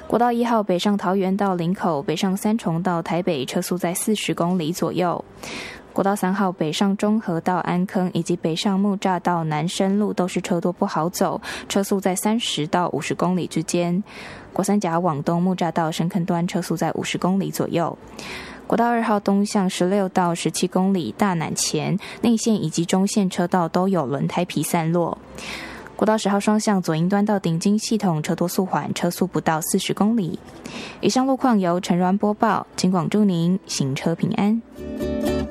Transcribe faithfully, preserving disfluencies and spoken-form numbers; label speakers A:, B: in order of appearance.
A: 国道一号北上桃园到林口，北上三重到台北，车速在四十公里左右。国道三号北上中和到安坑，以及北上木栅到南深路都是车多不好走，车速在三十到五十公里之间。国三甲往东木栅到深坑端车速在五十公里左右。国道二号东向十六到十七公里，大南前内线以及中线车道都有轮胎皮散落。国道十号双向左营端到顶金系统车多速缓，车速不到四十公里。以上路况由陈鸾播报，请广祝您行车平安。